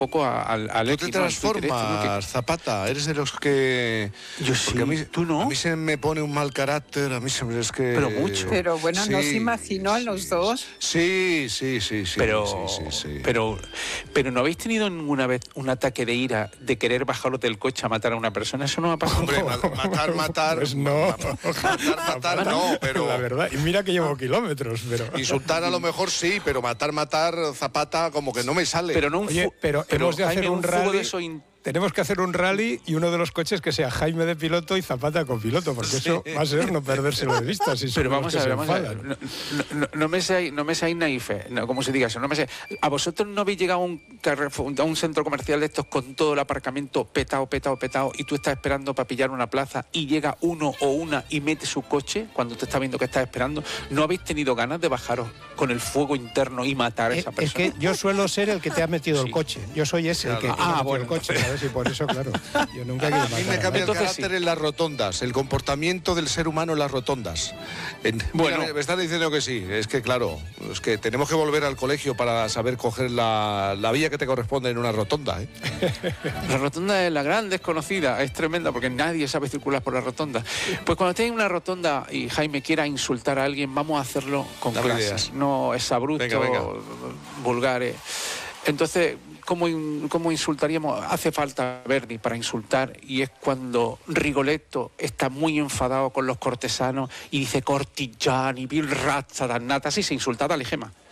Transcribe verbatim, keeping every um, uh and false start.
poco al, al Tú te transformas, ¿no? que... Zapata, eres de los que... Yo sí, a mí, ¿tú no? A mí se me pone un mal carácter, a mí se me es que... Pero mucho. Pero bueno, sí, ¿no se imaginó a los sí, dos? Sí, sí, sí, sí. Pero, sí, sí, sí. pero, pero ¿no habéis tenido ninguna vez un ataque de ira de querer bajaros del coche a matar a una persona? Eso no ha pasado. Hombre, matar, matar... Pues no. Matar, matar, no, pero... La verdad, y mira que llevo kilómetros, pero... Insultar a lo mejor sí, pero matar, matar, Zapata, como que no me sale. Pero no un... Oye, pero, pero hemos de hacer Jaime, un, un rally... de eso in... Tenemos que hacer un rally y uno de los coches que sea Jaime de piloto y Zapata con piloto, porque eso va a ser no perdérselo de vista. Si pero vamos a ver, vamos a ver. No, no, no me seáis, no me seáis naifes, no, como se diga eso, no me seáis. ¿A vosotros no habéis llegado a un, a un centro comercial de estos con todo el aparcamiento petado, petado, petado, y tú estás esperando para pillar una plaza y llega uno o una y mete su coche cuando te está viendo que estás esperando? ¿No habéis tenido ganas de bajaros con el fuego interno y matar a esa persona? Es que yo suelo ser el que te ha metido sí. el coche. Yo soy ese, claro. el que, que ah, ha bueno. el coche, ¿sabes? Y por eso, claro, yo nunca quiero matar. A mí me cambia Entonces, el carácter sí. en las rotondas, el comportamiento del ser humano en las rotondas. En, bueno, mira, me están diciendo que sí, es que claro, es que tenemos que volver al colegio para saber coger la, la vía que te corresponde en una rotonda, ¿eh? La rotonda es la gran desconocida, es tremenda porque nadie sabe circular por la rotonda. Pues cuando estéis en una rotonda y Jaime quiera insultar a alguien, vamos a hacerlo con Dame clase, ideas. no exabrupto, venga, venga. vulgares. Entonces, ¿cómo, ¿cómo insultaríamos? Hace falta Verdi para insultar, y es cuando Rigoletto está muy enfadado con los cortesanos y dice cortigiani, vil razza dannata, así se insulta, dale, Gema.